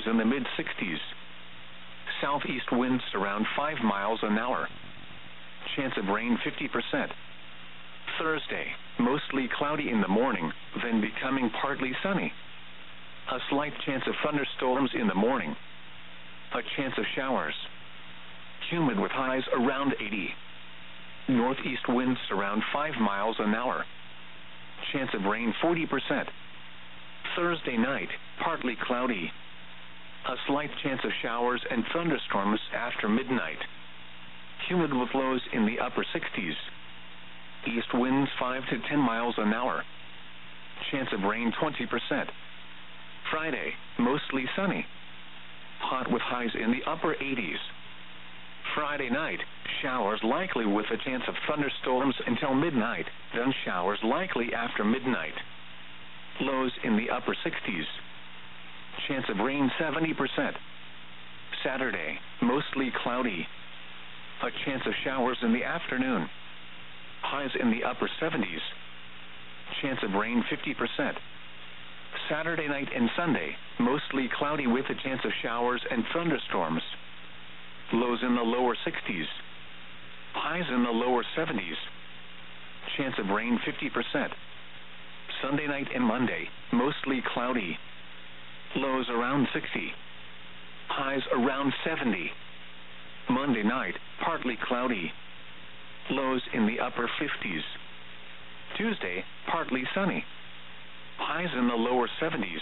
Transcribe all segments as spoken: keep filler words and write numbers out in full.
lows in the mid sixties. Southeast winds around five miles an hour. Chance of rain fifty percent. Thursday, mostly cloudy in the morning, then becoming partly sunny. A slight chance of thunderstorms in the morning. A chance of showers. Humid with highs around eighty. Northeast winds around five miles an hour. Chance of rain forty percent. Thursday night, partly cloudy. A slight chance of showers and thunderstorms after midnight. Humid with lows in the upper sixties. East winds five to ten miles an hour. Chance of rain twenty percent. Friday, mostly sunny. Hot with highs in the upper eighties. Friday night, showers likely with a chance of thunderstorms until midnight, then showers likely after midnight. Lows in the upper sixties. Chance of rain seventy percent. Saturday, mostly cloudy. A chance of showers in the afternoon. Highs in the upper seventies. Chance of rain fifty percent. Saturday night and Sunday, mostly cloudy with a chance of showers and thunderstorms. Lows in the lower sixties. Highs in the lower seventies. Chance of rain fifty percent. Sunday night and Monday, mostly cloudy. Lows around sixty. Highs around seventy. Monday night, partly cloudy. Lows in the upper fifties. Tuesday, partly sunny. Highs in the lower seventies.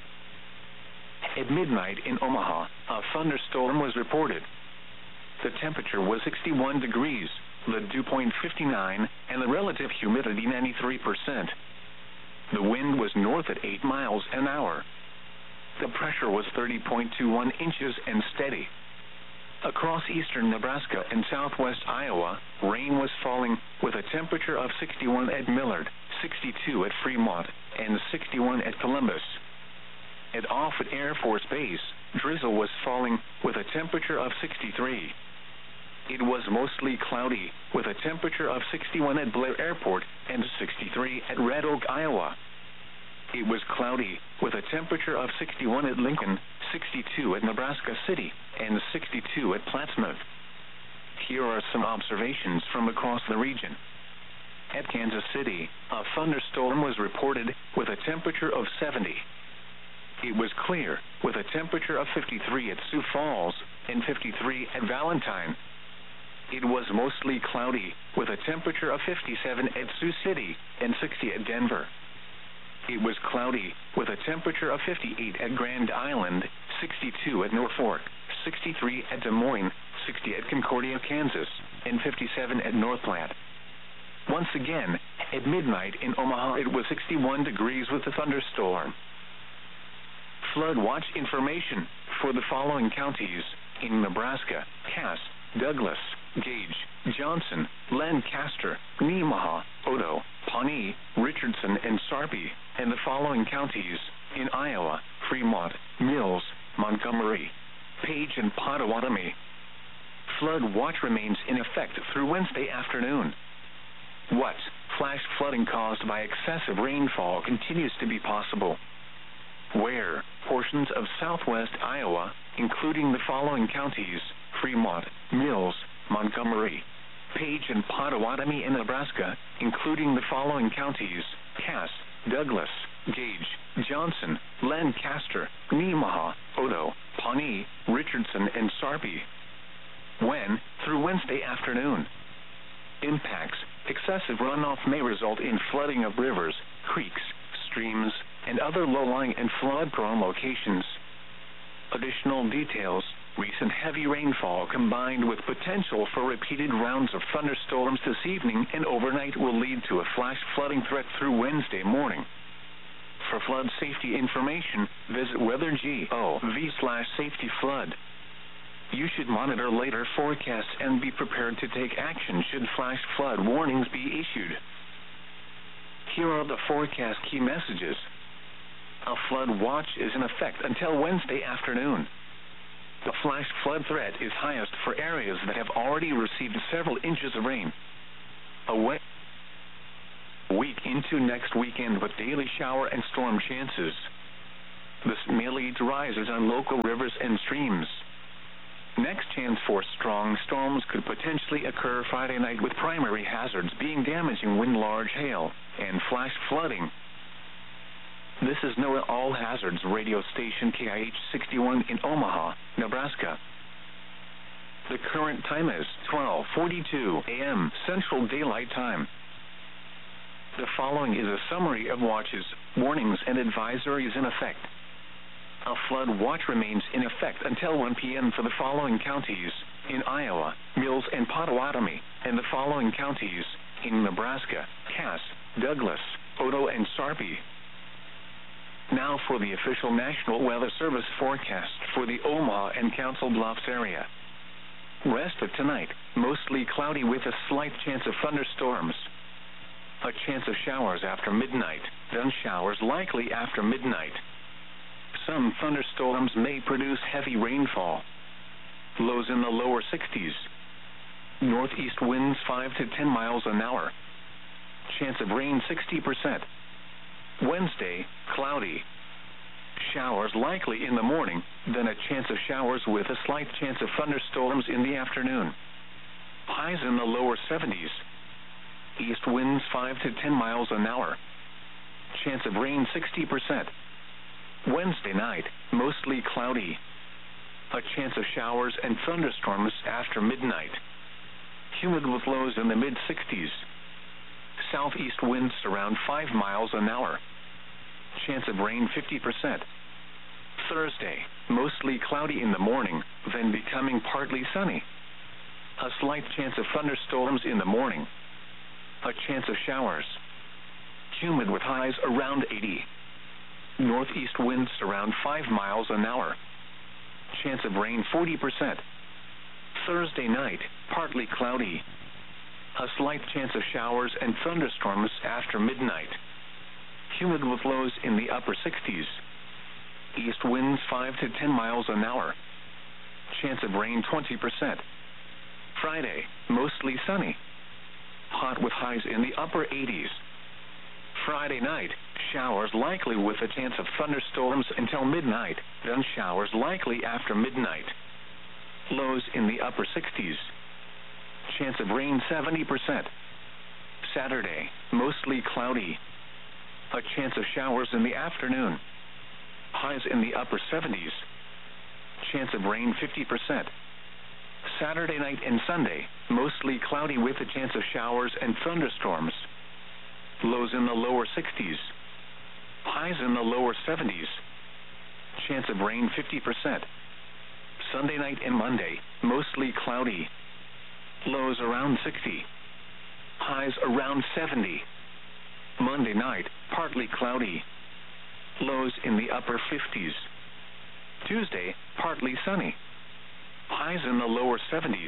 At midnight in Omaha, a thunderstorm was reported. The temperature was sixty-one degrees, the dew point fifty-nine, and the relative humidity ninety-three percent. The wind was north at eight miles an hour. The pressure was thirty point two one inches and steady. Across eastern Nebraska and southwest Iowa, rain was falling with a temperature of sixty-one at Millard, sixty-two at Fremont, and sixty-one at Columbus. At Offutt Air Force Base, drizzle was falling with a temperature of sixty-three. It was mostly cloudy with a temperature of sixty-one at Blair Airport and sixty-three at Red Oak, Iowa. It was cloudy with a temperature of sixty-one at Lincoln, sixty-two at Nebraska City, and sixty-two at Plattsmouth. Here are some observations from across the region. At Kansas City, a thunderstorm was reported with a temperature of seventy. It was clear with a temperature of fifty-three at Sioux Falls and fifty-three at Valentine. It was mostly cloudy with a temperature of fifty-seven at Sioux City and sixty at Denver. It was cloudy with a temperature of fifty-eight at Grand Island, sixty-two at Norfolk, sixty-three at Des Moines, sixty at Concordia, Kansas, and fifty-seven at North Platte. Once again, at midnight in Omaha it was sixty-one degrees with a thunderstorm. Flood watch information for the following counties in Nebraska: Cass, Douglas, Gage, Johnson, Lancaster, Nemaha, Odo, Pawnee, Richardson, and Sarpy, and the following counties in Iowa: Fremont, Mills, Montgomery, Page, and Pottawatomie. Flood watch remains in effect through Wednesday afternoon. What? Flash flooding caused by excessive rainfall continues to be possible. Where? Portions of southwest Iowa, including the following counties: Fremont, Mills, Montgomery, Page, and Pottawatomie in Nebraska, including the following counties: Cass, Douglas, Gage, Johnson, Lancaster, Nemaha, Odo, Pawnee, Richardson, and Sarpy. When? Through Wednesday afternoon. Impacts: excessive runoff may result in flooding of rivers, creeks, streams, and other low-lying and flood-prone locations. Additional details: recent heavy rainfall combined with potential for repeated rounds of thunderstorms this evening and overnight will lead to a flash flooding threat through Wednesday morning. For flood safety information, visit weather.gov slash safety flood. You should monitor later forecasts and be prepared to take action should flash flood warnings be issued. Here are the forecast key messages. A flood watch is in effect until Wednesday afternoon. The flash flood threat is highest for areas that have already received several inches of rain. A wet week into next weekend with daily shower and storm chances. This may lead to rises on local rivers and streams. Next chance for strong storms could potentially occur Friday night, with primary hazards being damaging wind, large hail, and flash flooding. This is NOAA All Hazards radio station K I H sixty-one in Omaha, Nebraska. The current time is twelve forty-two a m Central Daylight Time. The following is a summary of watches, warnings, and advisories in effect. A flood watch remains in effect until one p m for the following counties in Iowa, Mills and Potawatomi, and the following counties in Nebraska: Cass, Douglas, Otoe, and Sarpy. Now for the official National Weather Service forecast for the Omaha and Council Bluffs area. Rest of tonight, mostly cloudy with a slight chance of thunderstorms. A chance of showers after midnight, then showers likely after midnight. Some thunderstorms may produce heavy rainfall. Lows in the lower sixties. Northeast winds five to ten miles an hour. Chance of rain sixty percent. Wednesday, cloudy. Showers likely in the morning, then a chance of showers with a slight chance of thunderstorms in the afternoon. Highs in the lower seventies. East winds five to ten miles an hour. Chance of rain sixty percent. Wednesday night, mostly cloudy. A chance of showers and thunderstorms after midnight. Humid with lows in the mid sixties. Southeast winds around five miles an hour. Chance of rain fifty percent. Thursday, mostly cloudy in the morning, then becoming partly sunny. A slight chance of thunderstorms in the morning. A chance of showers. Humid with highs around eighty. Northeast winds around five miles an hour. Chance of rain forty percent. Thursday night, partly cloudy. A slight chance of showers and thunderstorms after midnight. Humid with lows in the upper sixties. East winds five to ten miles an hour. Chance of rain twenty percent. Friday, mostly sunny. Hot with highs in the upper eighties. Friday night, showers likely with a chance of thunderstorms until midnight, then showers likely after midnight. Lows in the upper sixties. Chance of rain seventy percent. Saturday, mostly cloudy. A chance of showers in the afternoon. Highs in the upper seventies. Chance of rain fifty percent. Saturday night and Sunday, mostly cloudy with a chance of showers and thunderstorms. Lows in the lower sixties. Highs in the lower seventies. Chance of rain fifty percent. Sunday night and Monday, mostly cloudy. Lows around sixty. Highs around seventy. Monday night, partly cloudy. Lows in the upper fifties. Tuesday, partly sunny. Highs in the lower seventies.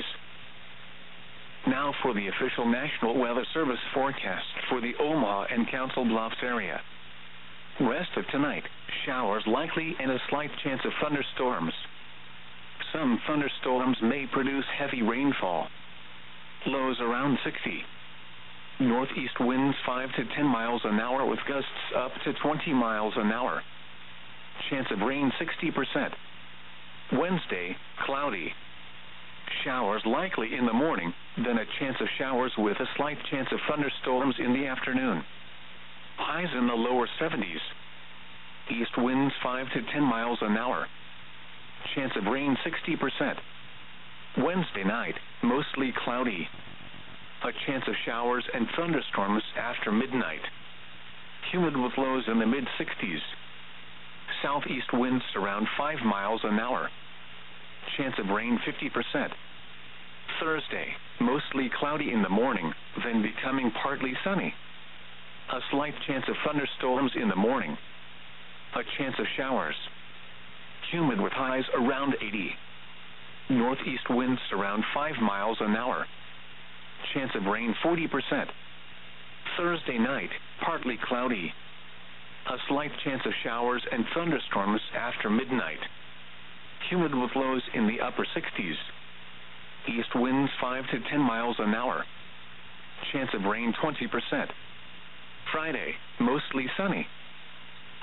Now for the official National Weather Service forecast for the Omaha and Council Bluffs area. Rest of tonight, showers likely and a slight chance of thunderstorms. Some thunderstorms may produce heavy rainfall. Lows around sixty. Northeast winds five to ten miles an hour with gusts up to twenty miles an hour. Chance of rain sixty percent. Wednesday, cloudy. Showers likely in the morning, then a chance of showers with a slight chance of thunderstorms in the afternoon. Highs in the lower seventies. East winds five to ten miles an hour. Chance of rain sixty percent. Wednesday night, mostly cloudy. A chance of showers and thunderstorms after midnight. Humid with lows in the mid sixties. Southeast winds around five miles an hour. Chance of rain fifty percent. Thursday, mostly cloudy in the morning, then becoming partly sunny. A slight chance of thunderstorms in the morning. A chance of showers. Humid with highs around eighty. Northeast winds around five miles an hour. Chance of rain forty percent. Thursday night, partly cloudy. A slight chance of showers and thunderstorms after midnight. Humid with lows in the upper sixties. East winds five to ten miles an hour. Chance of rain twenty percent. Friday, mostly sunny.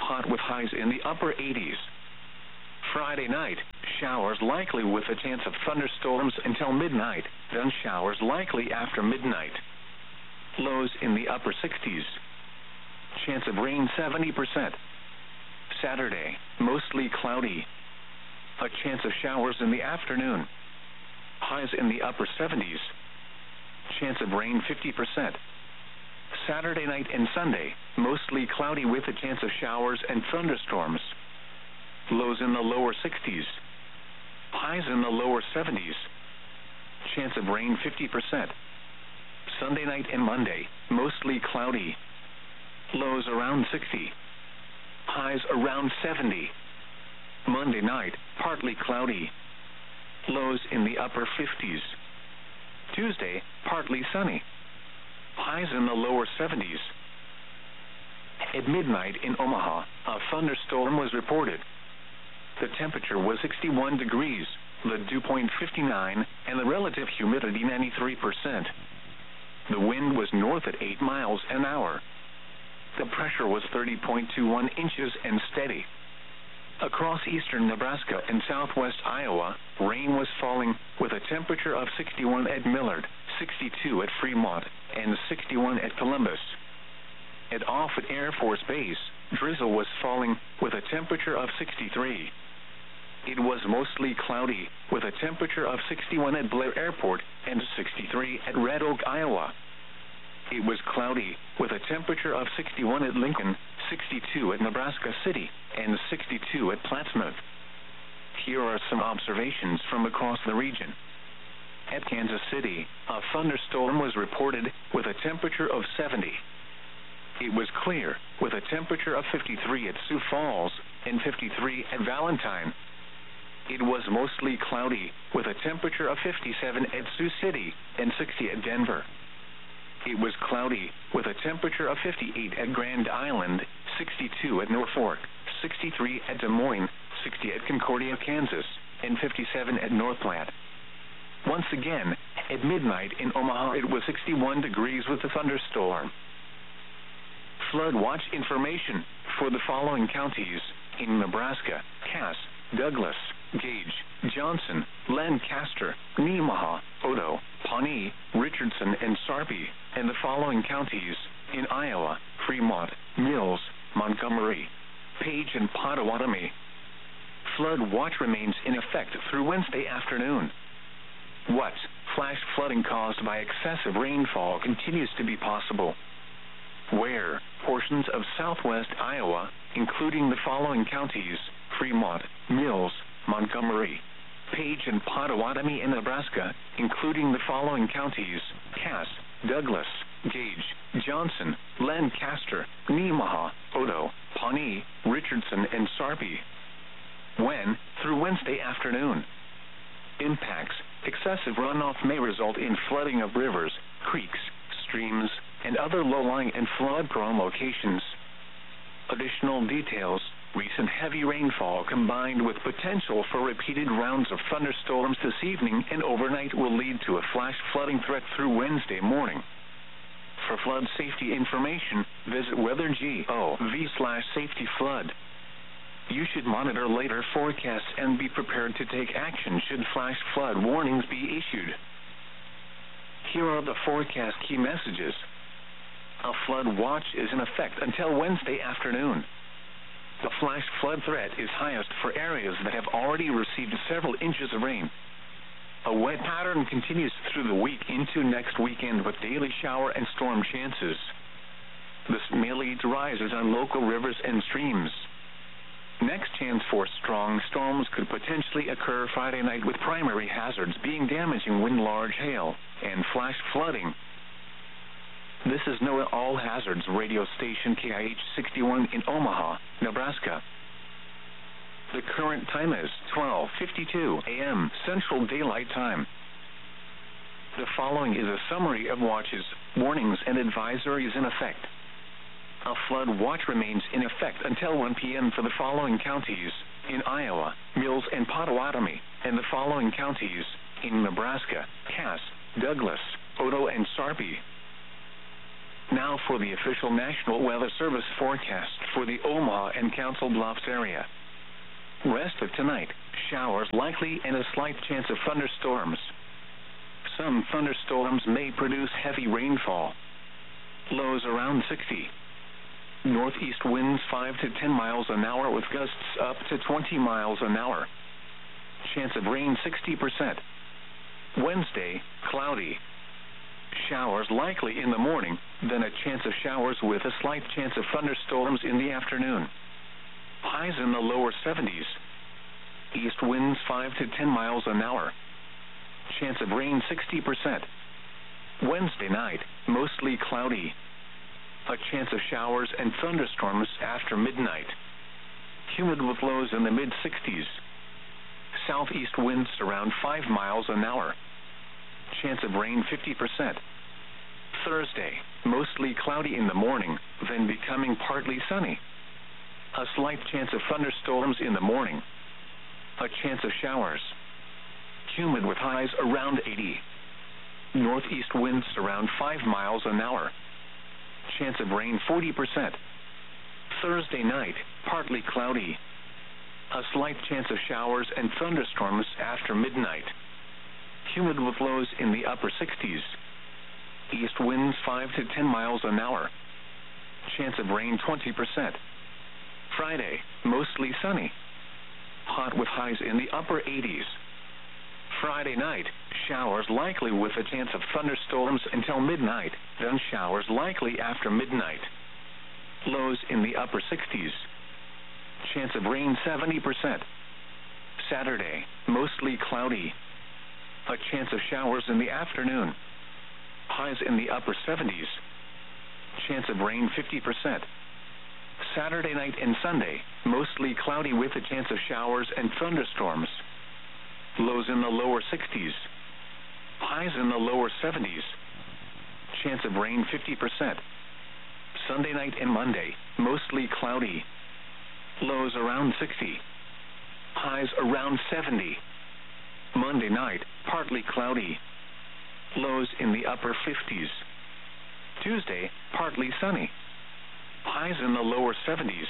hot with highs in the upper eighties. Friday night, showers likely with a chance of thunderstorms until midnight, then showers likely after midnight. Lows in the upper sixties. Chance of rain seventy percent. Saturday, mostly cloudy. A chance of showers in the afternoon. Highs in the upper seventies. Chance of rain fifty percent. Saturday night and Sunday, mostly cloudy with a chance of showers and thunderstorms. Lows in the lower sixties. Highs in the lower seventies. Chance of rain fifty percent. Sunday night and Monday, mostly cloudy. Lows around sixty. Highs around seventy. Monday night, partly cloudy. Lows in the upper fifties. Tuesday, partly sunny. Highs in the lower seventies. At midnight in Omaha, a thunderstorm was reported. The temperature was sixty-one degrees, the dew point fifty-nine, and the relative humidity ninety-three percent. The wind was north at eight miles an hour. The pressure was thirty point two one inches and steady. Across eastern Nebraska and southwest Iowa, rain was falling with a temperature of sixty-one at Millard, sixty-two at Fremont, and sixty-one at Columbus. At Offutt Air Force Base, drizzle was falling with a temperature of sixty-three. It was mostly cloudy with a temperature of sixty-one at Blair Airport and sixty-three at Red Oak, Iowa. It was cloudy with a temperature of sixty-one at Lincoln, sixty-two at Nebraska City, and sixty-two at Plattsmouth. Here are some observations from across the region. At Kansas City, a thunderstorm was reported with a temperature of seventy. It was clear with a temperature of fifty-three at Sioux Falls and fifty-three at Valentine. It was mostly cloudy with a temperature of fifty-seven at Sioux City and sixty at Denver. It was cloudy with a temperature of fifty-eight at Grand Island, sixty-two at Norfolk, sixty-three at Des Moines, sixty at Concordia, Kansas, and fifty-seven at North Platte. Once again, at midnight in Omaha it was sixty-one degrees with a thunderstorm. Flood watch information for the following counties in Nebraska: Cass, Douglas, Gage, Johnson, Lancaster, Nemaha, Odo, Pawnee, Richardson, and Sarpy, and the following counties in Iowa: Fremont, Mills, Montgomery, Page, and Pottawatomie. Flood watch remains in effect through Wednesday afternoon. What? Flash flooding caused by excessive rainfall continues to be possible. Where? Portions of southwest Iowa, including the following counties: Fremont, Mills, Montgomery, Page, and Pottawatomie in Nebraska, including the following counties: Cass, Douglas, Gage, Johnson, Lancaster, Nemaha, Odo, Pawnee, Richardson, and Sarpy. When? Through Wednesday afternoon. Impacts: excessive runoff may result in flooding of rivers, creeks, streams, and other low-lying and flood-prone locations. Additional details: recent heavy rainfall combined with potential for repeated rounds of thunderstorms this evening and overnight will lead to a flash flooding threat through Wednesday morning. For flood safety information, visit weather.gov slash safety flood. You should monitor later forecasts and be prepared to take action should flash flood warnings be issued. Here are the forecast key messages. A flood watch is in effect until Wednesday afternoon. The flash flood threat is highest for areas that have already received several inches of rain. A wet pattern continues through the week into next weekend with daily shower and storm chances. This may lead to rises on local rivers and streams. Next chance for strong storms could potentially occur Friday night, with primary hazards being damaging wind, large hail, and flash flooding. This is NOAA All Hazards radio station K I H sixty-one in Omaha, Nebraska. The current time is twelve fifty-two a m Central Daylight Time. The following is a summary of watches, warnings, and advisories in effect. A flood watch remains in effect until one p m for the following counties in Iowa: Mills and Pottawatomie, and the following counties in Nebraska: Cass, Douglas, Odo, and Sarpy. Now for the official National Weather Service forecast for the Omaha and Council Bluffs area. Rest of tonight, showers likely and a slight chance of thunderstorms. Some thunderstorms may produce heavy rainfall. Lows around sixty. Northeast winds five to ten miles an hour with gusts up to twenty miles an hour. Chance of rain sixty percent. Wednesday, cloudy. Showers likely in the morning, then a chance of showers with a slight chance of thunderstorms in the afternoon. Highs in the lower seventies. East winds five to ten miles an hour. Chance of rain sixty percent. Wednesday night, mostly cloudy. A chance of showers and thunderstorms after midnight. Humid with lows in the mid sixties. Southeast winds around five miles an hour. Chance of rain fifty percent. Thursday, mostly cloudy in the morning, then becoming partly sunny. A slight chance of thunderstorms in the morning. A chance of showers. Humid with highs around eighty. Northeast winds around five miles an hour. Chance of rain forty percent. Thursday night, partly cloudy. A slight chance of showers and thunderstorms after midnight. Humid with lows in the upper sixties. East winds five to ten miles an hour. Chance of rain twenty percent. Friday, mostly sunny. Hot with highs in the upper eighties. Friday night, showers likely with a chance of thunderstorms until midnight, then showers likely after midnight. Lows in the upper sixties. Chance of rain seventy percent. Saturday, mostly cloudy. A chance of showers in the afternoon. Highs in the upper seventies. Chance of rain fifty percent. Saturday night and Sunday, mostly cloudy with a chance of showers and thunderstorms. Lows in the lower sixties. Highs in the lower seventies. Chance of rain fifty percent. Sunday night and Monday, mostly cloudy. Lows around sixty. Highs around seventy. Monday night, partly cloudy. Lows in the upper fifties. Tuesday, partly sunny. Highs in the lower seventies.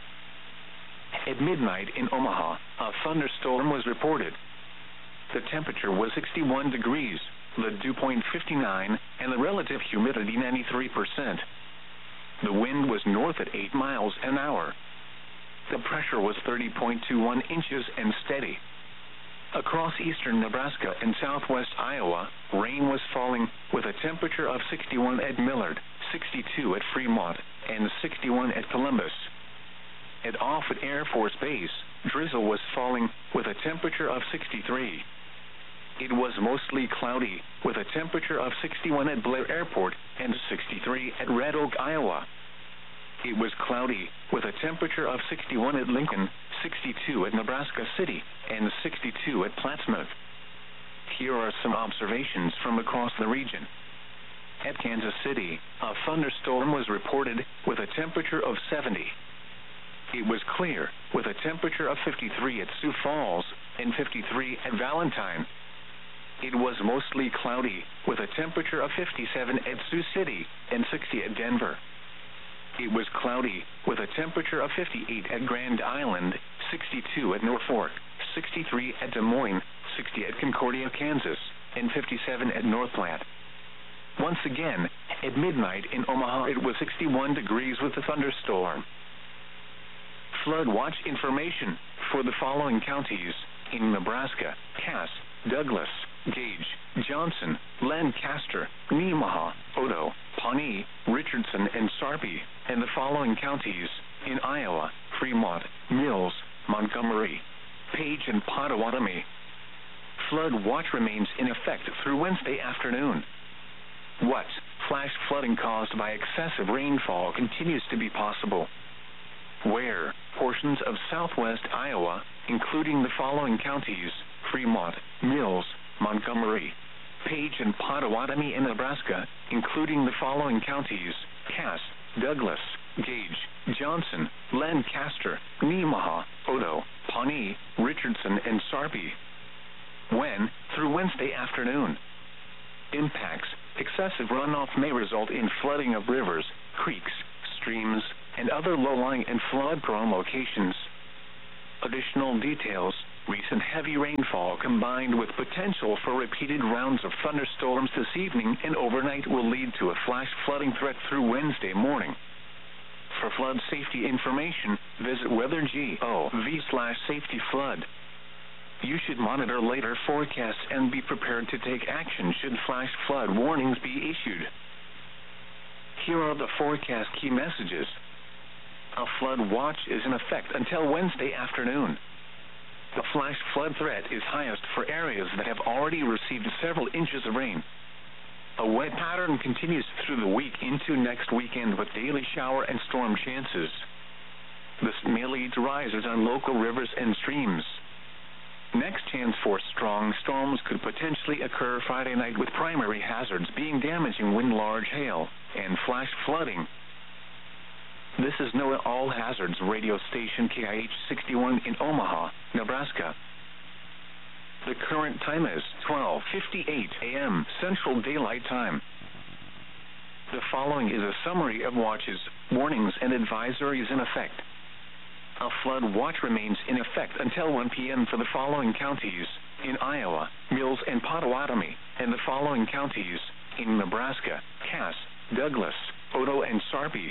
At midnight in Omaha, a thunderstorm was reported. The temperature was sixty-one degrees, the dew point fifty-nine, and the relative humidity ninety-three percent. The wind was north at eight miles an hour. The pressure was thirty point two one inches and steady. Across eastern Nebraska and southwest Iowa, rain was falling with a temperature of sixty-one at Millard, sixty-two at Fremont, and sixty-one at Columbus. At Offutt Air Force Base, drizzle was falling with a temperature of sixty-three. It was mostly cloudy with a temperature of sixty-one at Blair Airport and sixty-three at Red Oak, Iowa. It was cloudy with a temperature of sixty-one at Lincoln, sixty-two at Nebraska City, and sixty-two at Plattsmouth. Here are some observations from across the region. At Kansas City, a thunderstorm was reported with a temperature of seventy. It was clear with a temperature of fifty-three at Sioux Falls and fifty-three at Valentine. It was mostly cloudy with a temperature of fifty-seven at Sioux City and sixty at Denver. It was cloudy with a temperature of fifty-eight at Grand Island, sixty-two at Norfolk, sixty-three at Des Moines, sixty at Concordia, Kansas, and fifty-seven at North Platte. Once again, at midnight in Omaha it was sixty-one degrees with a thunderstorm. Flood watch information for the following counties in Nebraska: Cass, Douglas, Gage, Johnson, Lancaster, Nemaha, Odo, Pawnee, Richardson, and Sarpy, and the following counties in Iowa: Fremont, Mills, Montgomery, Page, and Pottawatomie. Flood watch remains in effect through Wednesday afternoon. What? Flash flooding caused by excessive rainfall continues to be possible. Where? Portions of southwest Iowa, including the following counties: Fremont, Mills, Montgomery, Page, and Pottawatomie in Nebraska, including the following counties: Cass, Douglas, Gage, Johnson, Lancaster, Nemaha, Odo, Pawnee, Richardson, and Sarpy. When? Through Wednesday afternoon. Impacts: Excessive runoff may result in flooding of rivers, creeks, streams, and other low-lying and flood-prone locations. Additional details: recent heavy rainfall combined with potential for repeated rounds of thunderstorms this evening and overnight will lead to a flash flooding threat through Wednesday morning. For flood safety information, visit weather.gov slash safety flood. You should monitor later forecasts and be prepared to take action should flash flood warnings be issued. Here are the forecast key messages. A flood watch is in effect until Wednesday afternoon. The flash flood threat is highest for areas that have already received several inches of rain. A wet pattern continues through the week into next weekend with daily shower and storm chances. This may lead to rises on local rivers and streams. Next chance for strong storms could potentially occur Friday night with primary hazards being damaging wind, large hail, and flash flooding. This is NOAA All Hazards radio station K I H sixty-one in Omaha, Nebraska. The current time is twelve fifty-eight a m Central Daylight Time. The following is a summary of watches, warnings, and advisories in effect. A flood watch remains in effect until one p m for the following counties: in Iowa, Mills and Potawatomi, and the following counties: in Nebraska, Cass, Douglas, Otoe, and Sarpy.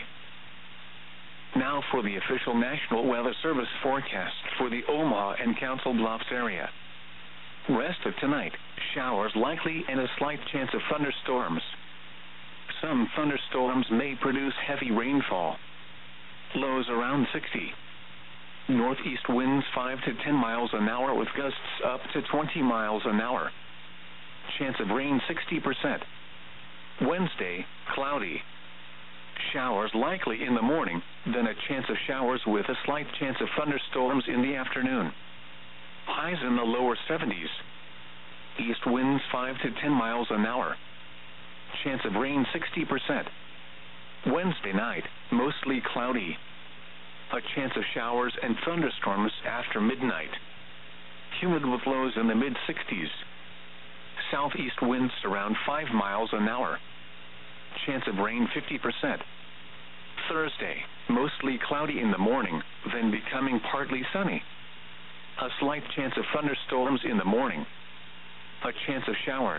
Now for the official National Weather Service forecast for the Omaha and Council Bluffs area. Rest of tonight, showers likely and a slight chance of thunderstorms. Some thunderstorms may produce heavy rainfall. Lows around sixty. Northeast winds five to ten miles an hour with gusts up to twenty miles an hour. Chance of rain sixty percent. Wednesday, cloudy. Showers likely in the morning, then a chance of showers with a slight chance of thunderstorms in the afternoon. Highs in the lower seventies. East winds five to ten miles an hour. Chance of rain sixty percent. Wednesday night, mostly cloudy. A chance of showers and thunderstorms after midnight. Humid with lows in the mid sixties. Southeast winds around five miles an hour. Chance of rain fifty percent. Thursday, mostly cloudy in the morning, then becoming partly sunny. A slight chance of thunderstorms in the morning. A chance of showers.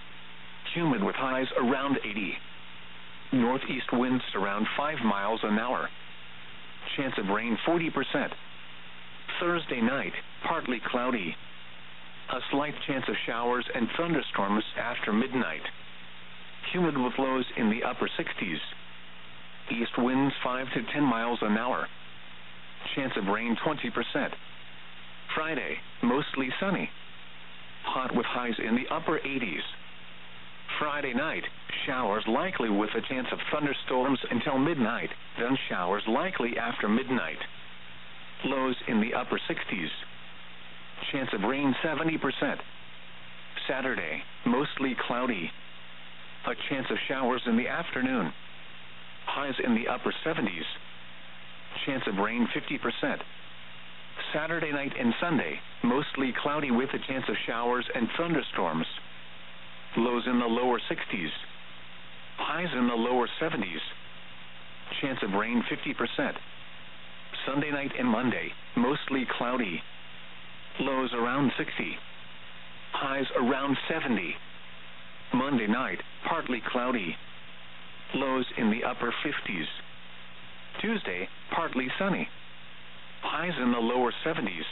Humid with highs around eighty. Northeast winds around five miles an hour. Chance of rain forty percent. Thursday night, partly cloudy. A slight chance of showers and thunderstorms after midnight. Humid with lows in the upper sixties. East winds five to ten miles an hour. Chance of rain twenty percent. Friday, mostly sunny. Hot with highs in the upper eighties. Friday night, showers likely with a chance of thunderstorms until midnight, then showers likely after midnight. Lows in the upper sixties. Chance of rain seventy percent. Saturday, mostly cloudy. A chance of showers in the afternoon. Highs in the upper seventies. Chance of rain fifty percent. Saturday night and Sunday, mostly cloudy with a chance of showers and thunderstorms. Lows in the lower sixties. Highs in the lower seventies. Chance of rain fifty percent. Sunday night and Monday, mostly cloudy. Lows around sixty. Highs around seventy. Monday night, partly cloudy. Lows in the upper fifties. Tuesday, partly sunny. Highs in the lower seventies.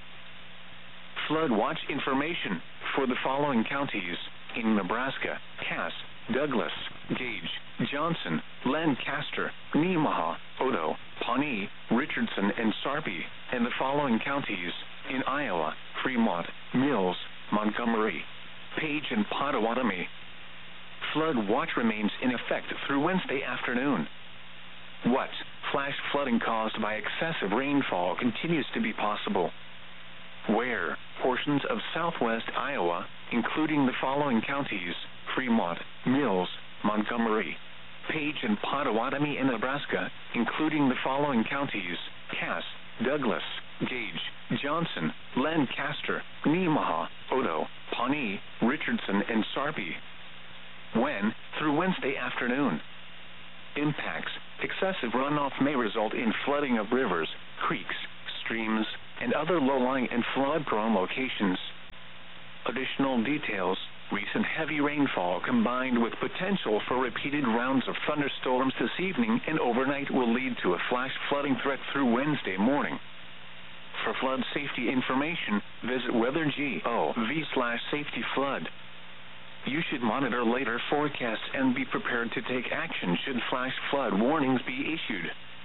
Flood watch information for the following counties: in Nebraska, Cass, Douglas, Gage, Johnson, Lancaster, Nemaha, Otoe, Pawnee, Richardson, and Sarpy, and the following counties: in Iowa, Fremont, Mills, Montgomery, Page, and Potawatomi. Flood watch remains in effect through Wednesday afternoon. What? Flash flooding caused by excessive rainfall continues to be possible. Where? Portions of southwest Iowa, including the following counties: Fremont, Mills, Montgomery, Page, and Potawatomi, in Nebraska, including the following counties: Cass, Douglas, Gage, Johnson, Lancaster, Nemaha, Otoe, Pawnee, Richardson, and Sarpy. When? through Wednesday afternoon. Impacts: excessive runoff may result in flooding of rivers, creeks, streams, and other low-lying and flood-prone locations. Additional details: recent heavy rainfall combined with potential for repeated rounds of thunderstorms this evening and overnight will lead to a flash flooding threat through Wednesday morning. For flood safety information, visit weather.gov slash safety flood. You should monitor later forecasts and be prepared to take action should flash flood warnings be issued.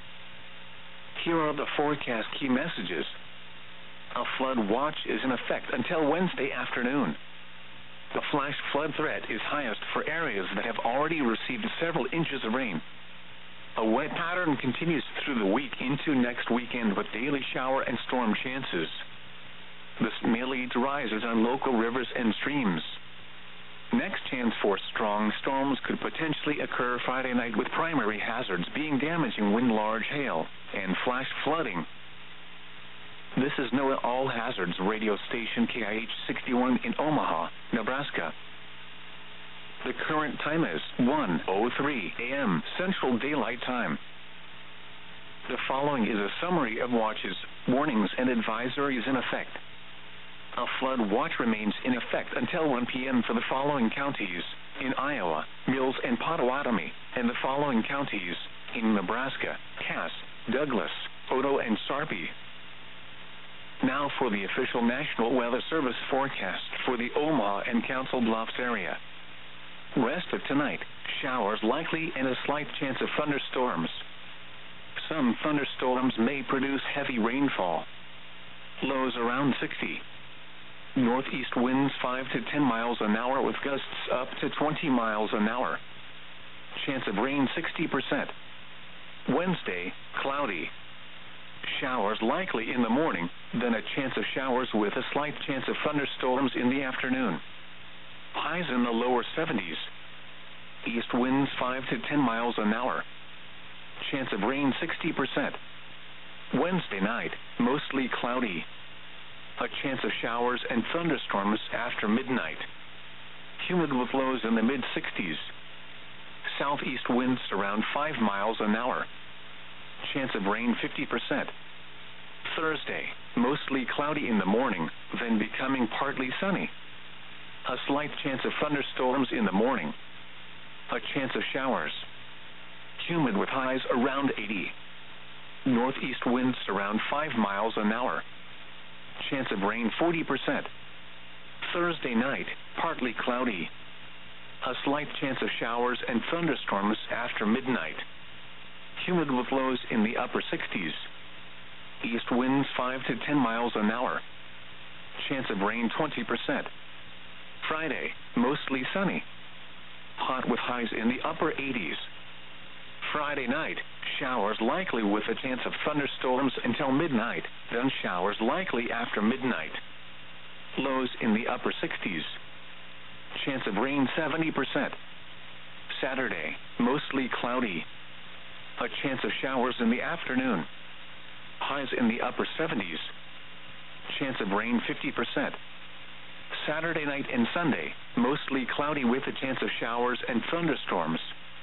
Here are the forecast key messages. A flood watch is in effect until Wednesday afternoon. The flash flood threat is highest for areas that have already received several inches of rain. A wet pattern continues through the week into next weekend with daily shower and storm chances. This may lead to rises on local rivers and streams. Next chance for strong storms could potentially occur Friday night with primary hazards being damaging wind, large hail, and flash flooding. This is NOAA All Hazards radio station K I H sixty-one in Omaha, Nebraska. The current time is one oh three a m Central Daylight Time. The following is a summary of watches, warnings, and advisories in effect. A flood watch remains in effect until one p m for the following counties: in Iowa, Mills and Potawatomi, and the following counties: in Nebraska, Cass, Douglas, Otoe, and Sarpy. Now for the official National Weather Service forecast for the Omaha and Council Bluffs area. Rest of tonight, showers likely and a slight chance of thunderstorms. Some thunderstorms may produce heavy rainfall. Lows around sixty. Northeast winds five to ten miles an hour with gusts up to twenty miles an hour. Chance of rain sixty percent. Wednesday, cloudy. Showers likely in the morning, then a chance of showers with a slight chance of thunderstorms in the afternoon. Highs in the lower seventies. East winds five to ten miles an hour. Chance of rain sixty percent. Wednesday night, mostly cloudy. A chance of showers and thunderstorms after midnight. Humid with lows in the mid sixties. Southeast winds around five miles an hour. Chance of rain fifty percent. Thursday, mostly cloudy in the morning, then becoming partly sunny. A slight chance of thunderstorms in the morning. A chance of showers. Humid with highs around eighty. Northeast winds around five miles an hour. Chance of rain forty percent. Thursday night, partly cloudy. A slight chance of showers and thunderstorms after midnight. Humid with lows in the upper sixties. East winds five to ten miles an hour. Chance of rain twenty percent. Friday, mostly sunny. Hot with highs in the upper eighties. Friday night, showers likely with a chance of thunderstorms until midnight, then showers likely after midnight. Lows in the upper sixties. Chance of rain seventy percent. Saturday, mostly cloudy. A chance of showers in the afternoon. Highs in the upper seventies. Chance of rain fifty percent. Saturday night and Sunday, mostly cloudy with a chance of showers and thunderstorms.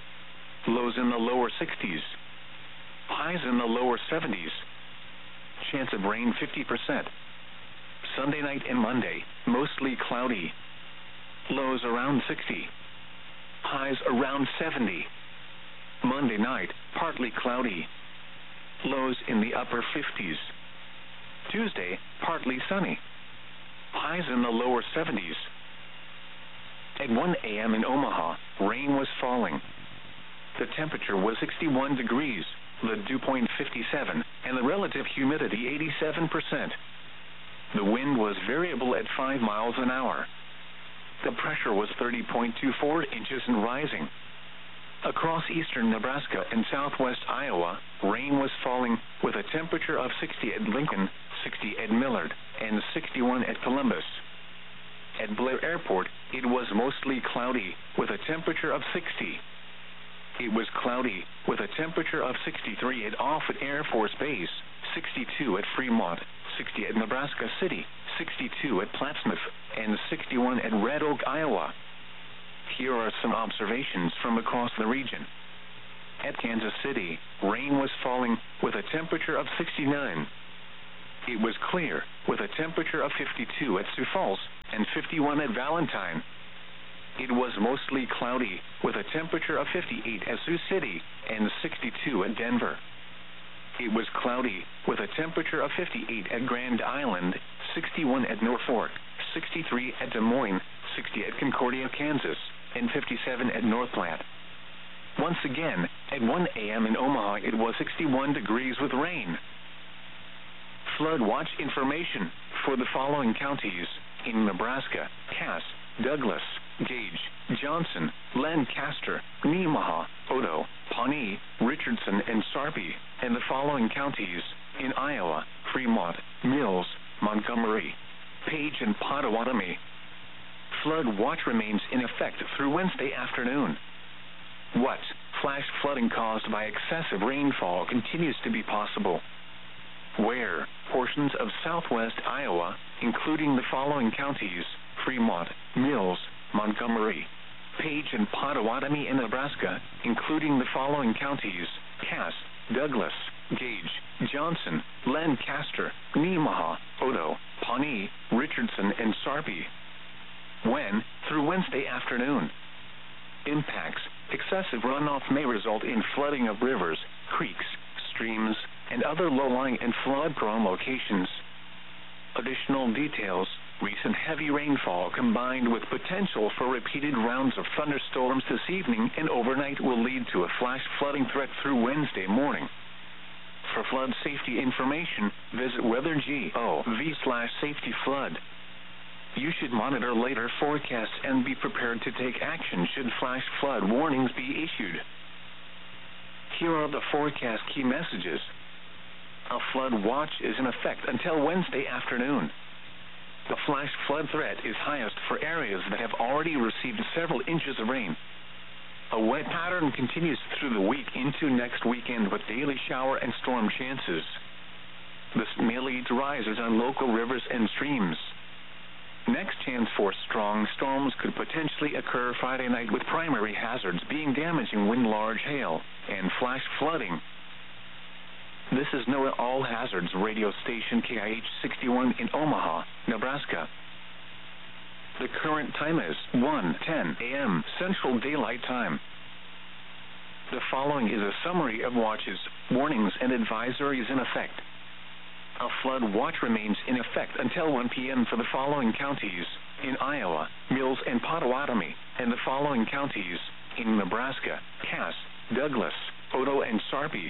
Lows in the lower sixties. Highs in the lower seventies. Chance of rain fifty percent. Sunday night and Monday, mostly cloudy. Lows around sixty. Highs around seventy. Monday night, partly cloudy. Lows in the upper fifties. Tuesday, partly sunny. Highs in the lower seventies. At one a m in Omaha, rain was falling. The temperature was sixty-one degrees, the dew point fifty-seven, and the relative humidity eighty-seven percent. The wind was variable at five miles an hour. The pressure was thirty point two four inches and rising. Across eastern Nebraska and southwest Iowa, rain was falling with a temperature of sixty at Lincoln, sixty at Millard, and sixty-one at Columbus. At Blair Airport, it was mostly cloudy with a temperature of sixty. It was cloudy with a temperature of sixty-three at Offutt Air Force Base, sixty-two at Fremont, sixty at Nebraska City, sixty-two at Plattsmouth, and sixty-one at Red Oak, Iowa. Here are some observations from across the region. At Kansas City, rain was falling with a temperature of sixty-nine. It was clear with a temperature of fifty-two at Sioux Falls and fifty-one at Valentine. It was mostly cloudy with a temperature of fifty-eight at Sioux City and sixty-two at Denver. It was cloudy with a temperature of fifty-eight at Grand Island, sixty-one at Norfolk, sixty-three at Des Moines, sixty at Concordia, Kansas, and fifty-seven at North Platte. Once again, at one a m in Omaha, it was sixty-one degrees with rain. Flood watch information for the following counties in Nebraska: Cass, Douglas, Gage, Johnson, Lancaster, Nemaha, Odo, Pawnee, Richardson, and Sarpy, and the following counties in Iowa: Fremont, Mills, Montgomery, Page, and Pottawatomie. Flood watch remains in effect through Wednesday afternoon. What flash flooding caused by excessive rainfall continues to be possible? Where portions of southwest Iowa, including the following counties: Fremont, Mills, Montgomery, Page, and Pottawatomie, in Nebraska, including the following counties: Cass, Douglas, Gage, Johnson, Lancaster, Nemaha, Odo, Pawnee, Richardson, and Sarpy. When through Wednesday afternoon. Impacts: excessive runoff may result in flooding of rivers, creeks, streams, and other low-lying and flood-prone locations. Additional details: recent heavy rainfall combined with potential for repeated rounds of thunderstorms this evening and overnight will lead to a flash flooding threat through Wednesday morning. For flood safety information, visit weather dot gov slash safety flood. You should monitor later forecasts and be prepared to take action should flash flood warnings be issued. Here are the forecast key messages. A flood watch is in effect until Wednesday afternoon. The flash flood threat is highest for areas that have already received several inches of rain. A wet pattern continues through the week into next weekend with daily shower and storm chances. This may lead to rises on local rivers and streams. Next chance for strong storms could potentially occur Friday night, with primary hazards being damaging wind, large hail, and flash flooding. This is NOAA All Hazards radio station K I H sixty-one in Omaha, Nebraska. The current time is one ten a m Central Daylight Time. The following is a summary of watches, warnings, and advisories in effect. A flood watch remains in effect until one p m for the following counties in Iowa: Mills and Pottawatomie, and the following counties in Nebraska: Cass, Douglas, Odo, and Sarpy.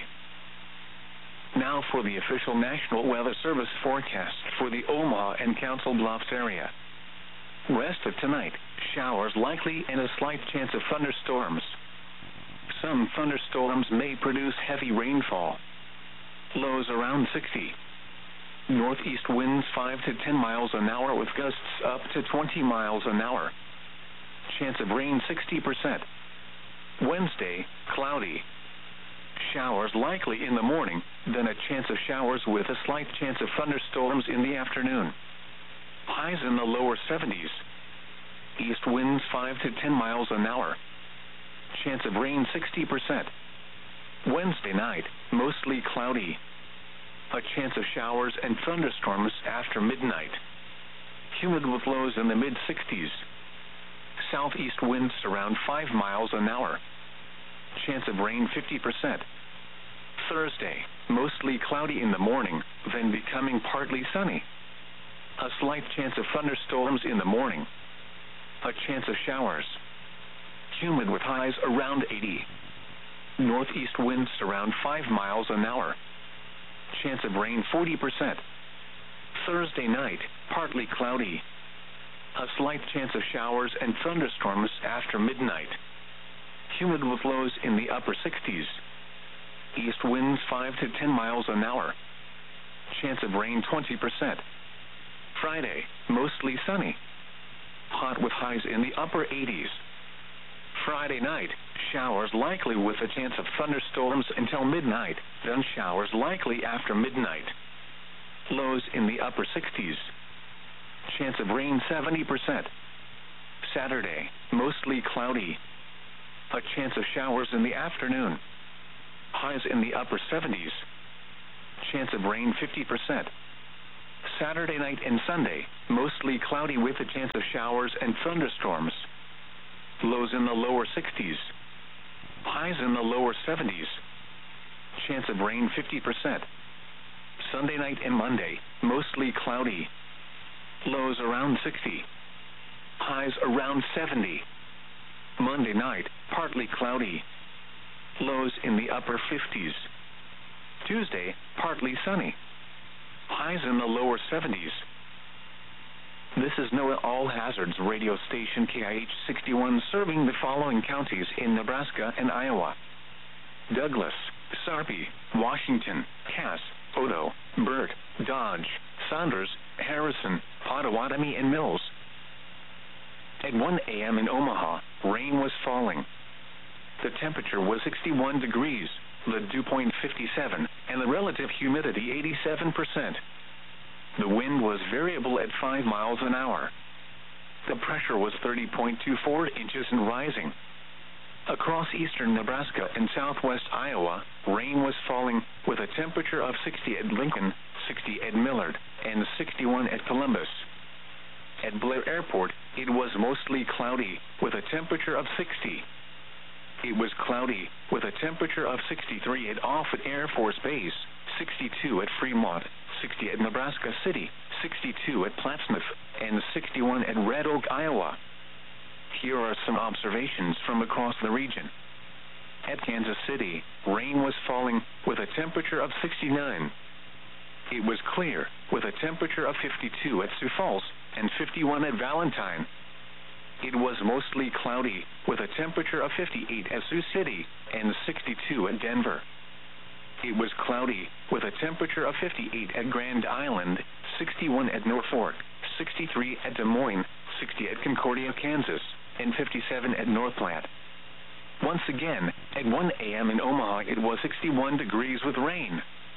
Now for the official National Weather Service forecast for the Omaha and Council Bluffs area. Rest of tonight, showers likely and a slight chance of thunderstorms. Some thunderstorms may produce heavy rainfall. Lows around sixty. Northeast winds five to ten miles an hour with gusts up to twenty miles an hour. Chance of rain sixty percent. Wednesday, cloudy. Showers likely in the morning, then a chance of showers with a slight chance of thunderstorms in the afternoon. Highs in the lower seventies. East winds five to ten miles an hour. Chance of rain sixty percent. Wednesday night, mostly cloudy. A chance of showers and thunderstorms after midnight. Humid with lows in the mid sixties. Southeast winds around five miles an hour. Chance of rain fifty percent. Thursday, mostly cloudy in the morning, then becoming partly sunny. A slight chance of thunderstorms in the morning. A chance of showers. Humid with highs around eighty. Northeast winds around five miles an hour. Chance of rain forty percent. Thursday night, partly cloudy. A slight chance of showers and thunderstorms after midnight. Humid with lows in the upper sixties. East winds five to ten miles an hour. Chance of rain twenty percent. Friday, mostly sunny. Hot with highs in the upper eighties. Friday night, showers likely with a chance of thunderstorms until midnight, then showers likely after midnight. Lows in the upper sixties. Chance of rain seventy percent. Saturday, mostly cloudy. A chance of showers in the afternoon. Highs in the upper seventies. Chance of rain fifty percent. Saturday night and Sunday, mostly cloudy with a chance of showers and thunderstorms. Lows in the lower sixties. Highs in the lower seventies. Chance of rain fifty percent. Sunday night and Monday, mostly cloudy. Lows around sixty. Highs around seventy. Monday night, partly cloudy. Lows in the upper fifties. Tuesday, partly sunny. Highs in the lower seventies. This is NOAA All Hazards radio station K I H sixty-one, serving the following counties in Nebraska and Iowa: Douglas, Sarpy, Washington, Cass, Odo, Burt, Dodge, Saunders, Harrison, Pottawatomie, and Mills. At one A M in Omaha, rain was falling. The temperature was sixty-one degrees, the dew point fifty-seven, and the relative humidity eighty-seven percent. The wind was variable at five miles an hour. The pressure was thirty point two four inches and rising. Across eastern Nebraska and southwest Iowa, rain was falling with a temperature of sixty at Lincoln, sixty at Millard, and sixty-one at Columbus. At Blair Airport, it was mostly cloudy with a temperature of sixty. It was cloudy with a temperature of sixty-three at Offutt Air Force Base, sixty-two at Fremont, sixty at Nebraska City, sixty-two at Plattsmouth, and sixty-one at Red Oak, Iowa. Here are some observations from across the region. At Kansas City, rain was falling with a temperature of sixty-nine. It was clear with a temperature of fifty-two at Sioux Falls and fifty-one at Valentine. It was mostly cloudy with a temperature of fifty-eight at Sioux City and sixty-two at Denver. It was cloudy with a temperature of fifty-eight at Grand Island, sixty-one at Norfolk, sixty-three at Des Moines, sixty at Concordia, Kansas, and fifty-seven at North Platte. Once again, at one A M in Omaha, it was sixty-one degrees with rain.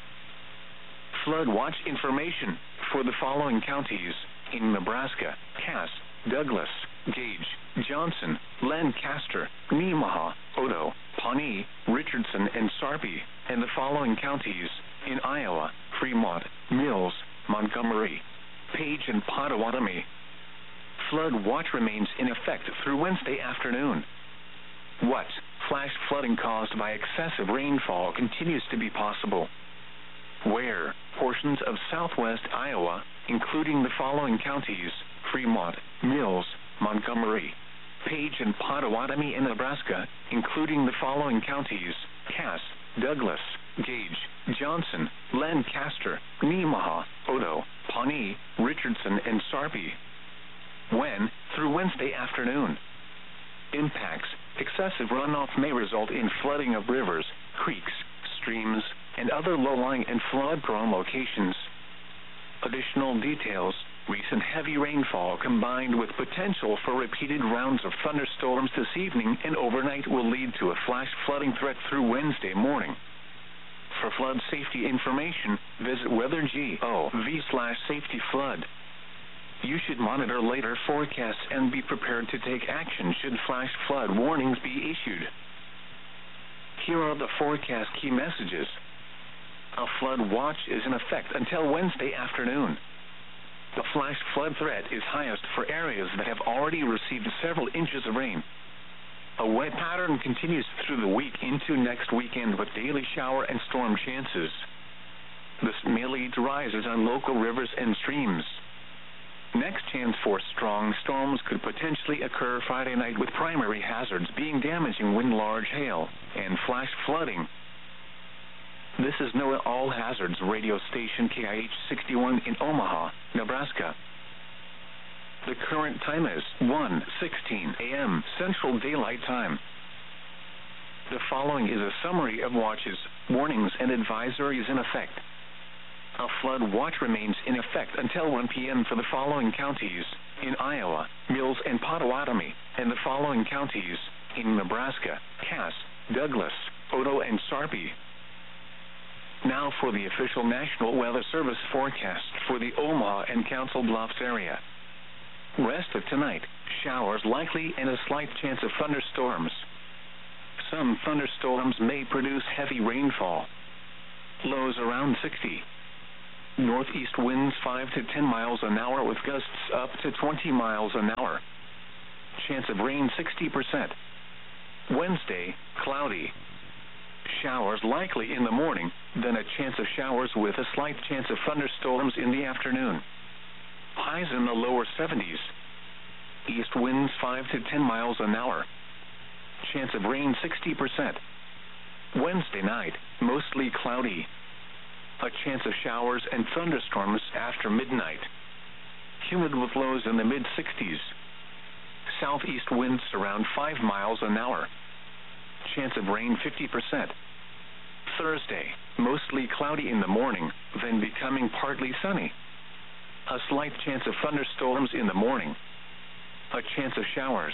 Flood watch information for the following counties in Nebraska: Cass, Douglas, Gage, Johnson, Lancaster, Nemaha, Odo, Pawnee, Richardson, and Sarpy, and the following counties in Iowa: Fremont, Mills, Montgomery, Page, and Pottawatomie. Flood watch remains in effect through Wednesday afternoon. What? Flash flooding caused by excessive rainfall continues to be possible. Where? Portions of southwest Iowa, including the following counties: Fremont, Mills, Montgomery, Page, and Pottawatomie in Nebraska, including the following counties: Cass, Douglas, Gage, Johnson, Lancaster, Nemaha, Odo, Pawnee, Richardson, and Sarpy. When? Through Wednesday afternoon. Impacts: excessive runoff may result in flooding of rivers, creeks, streams, and other low-lying and flood-prone locations. Additional details: recent heavy rainfall combined with potential for repeated rounds of thunderstorms this evening and overnight will lead to a flash flooding threat through Wednesday morning. For flood safety information, visit weather.gov slash safety flood. You should monitor later forecasts and be prepared to take action should flash flood warnings be issued. Here are the forecast key messages. A flood watch is in effect until Wednesday afternoon. The flash flood threat is highest for areas that have already received several inches of rain. A wet pattern continues through the week into next weekend with daily shower and storm chances. This may lead to rises on local rivers and streams. Next chance for strong storms could potentially occur Friday night, with primary hazards being damaging wind, large hail, and flash flooding. This is NOAA All Hazards radio station K I H sixty-one in Omaha, Nebraska. The current time is one sixteen A M Central Daylight Time. The following is a summary of watches, warnings, and advisories in effect. A flood watch remains in effect until one P M for the following counties in Iowa: Mills and Pottawatomie, and the following counties in Nebraska: Cass, Douglas, Odo, and Sarpy. Now for the official National Weather Service forecast for the Omaha and Council Bluffs area. Rest of tonight, showers likely and a slight chance of thunderstorms. Some thunderstorms may produce heavy rainfall. Lows around sixty. Northeast winds five to ten miles an hour with gusts up to twenty miles an hour. Chance of rain sixty percent. Wednesday, cloudy. Showers likely in the morning, then a chance of showers with a slight chance of thunderstorms in the afternoon. Highs in the lower seventies. East winds five to ten miles an hour. Chance of rain sixty percent. Wednesday night, mostly cloudy. A chance of showers and thunderstorms after midnight. Humid with lows in the mid-sixties. Southeast winds around five miles an hour. Chance of rain fifty percent. Thursday, mostly cloudy in the morning, then becoming partly sunny. A slight chance of thunderstorms in the morning. A chance of showers.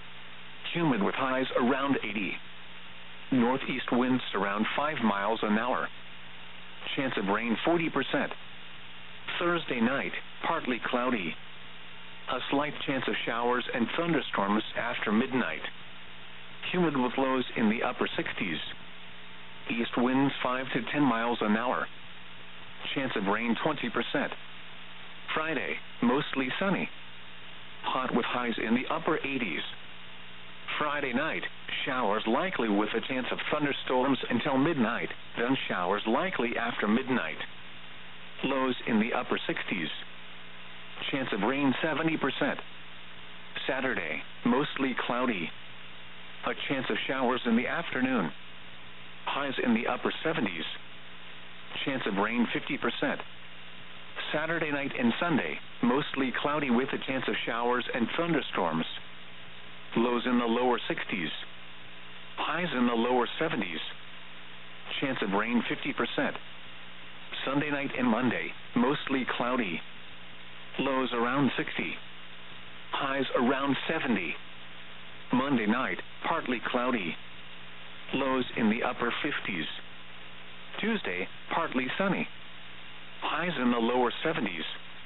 Humid with highs around eighty. Northeast winds around five miles an hour. Chance of rain forty percent. Thursday night, partly cloudy. A slight chance of showers and thunderstorms after midnight. Humid with lows in the upper sixties. East winds five to ten miles an hour. Chance of rain twenty percent. Friday, mostly sunny. Hot with highs in the upper eighties. Friday night, showers likely with a chance of thunderstorms until midnight, then showers likely after midnight. Lows in the upper sixties. Chance of rain seventy percent. Saturday, mostly cloudy. A chance of showers in the afternoon. Highs in the upper seventies. Chance of rain fifty percent. Saturday night and Sunday, mostly cloudy with a chance of showers and thunderstorms. Lows in the lower sixties. Highs in the lower seventies. Chance of rain fifty percent. Sunday night and Monday, mostly cloudy. Lows around sixty. Highs around seventy. Monday night, partly cloudy. Lows in the upper fifties. Tuesday, partly sunny. Highs in the lower seventies.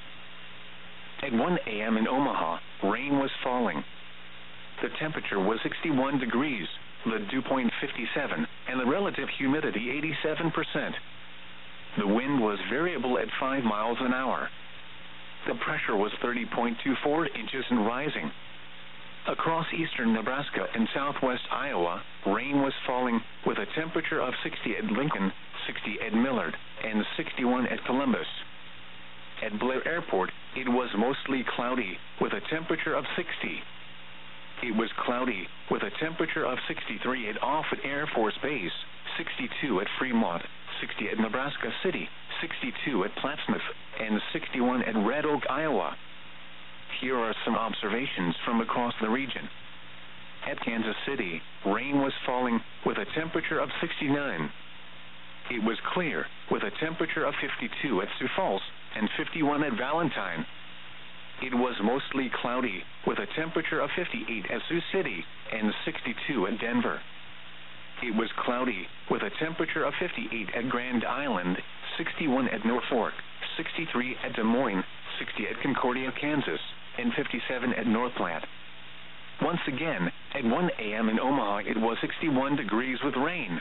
At one a m in Omaha, rain was falling. The temperature was sixty-one degrees, the dew point fifty-seven, and the relative humidity eighty-seven percent. The wind was variable at five miles an hour. The pressure was thirty point two four inches and rising. Across eastern Nebraska and southwest Iowa, rain was falling with a temperature of sixty at Lincoln, sixty at Millard, and sixty-one at Columbus. At Blair Airport, it was mostly cloudy with a temperature of sixty. It was cloudy with a temperature of sixty-three at Offutt Air Force Base, sixty-two at Fremont, sixty at Nebraska City, sixty-two at Plattsmouth, and sixty-one at Red Oak, Iowa. Here are some observations from across the region. At Kansas City, rain was falling with a temperature of sixty-nine. It was clear with a temperature of fifty-two at Sioux Falls and fifty-one at Valentine. It was mostly cloudy with a temperature of fifty-eight at Sioux City and sixty-two at Denver. It was cloudy with a temperature of fifty-eight at Grand Island, sixty-one at Norfolk, sixty-three at Des Moines, sixty at Concordia, Kansas, and fifty-seven at North Platte. Once again, at one a m in Omaha, it was sixty-one degrees with rain.